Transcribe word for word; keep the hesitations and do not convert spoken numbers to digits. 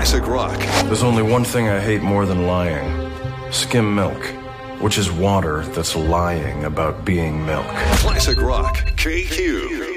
Classic rock. There's only one thing I hate more than lying. Skim milk, which is water that's lying about being milk. Classic rock. K Q.